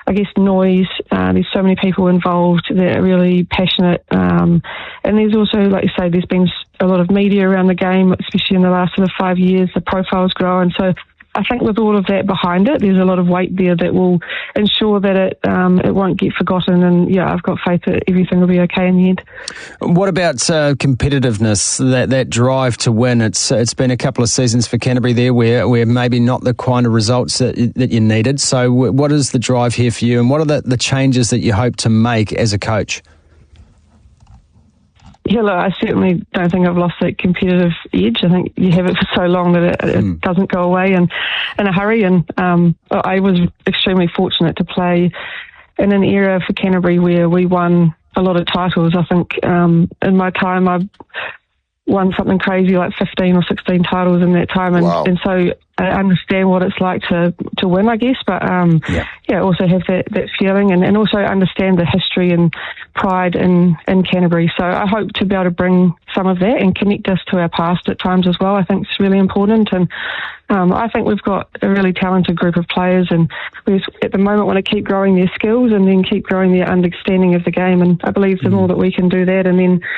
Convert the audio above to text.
I guess, noise. There's so many people involved that are really passionate. And there's also, like you say, there's been a lot of media around the game, especially in the last sort of 5 years. The profile's grown. So I think with all of that behind it, there's a lot of weight there that will ensure that it won't get forgotten. And yeah, I've got faith that everything will be okay in the end. What about competitiveness, that drive to win? It's been a couple of seasons for Canterbury there where maybe not the kind of results that you needed. So what is the drive here for you, and what are the changes that you hope to make as a coach? Yeah, look, I certainly don't think I've lost that competitive edge. I think you have it for so long that it doesn't go away in a hurry. And I was extremely fortunate to play in an era for Canterbury where we won a lot of titles. I think in my time I won something crazy like 15 or 16 titles in that time. And so I understand what it's like to win, I guess. But also have that feeling and also understand the history and pride in Canterbury. So I hope to be able to bring some of that and connect us to our past at times as well. I think it's really important. And I think we've got a really talented group of players, and we at the moment want to keep growing their skills and then keep growing their understanding of the game. And I believe the more that we can do that and then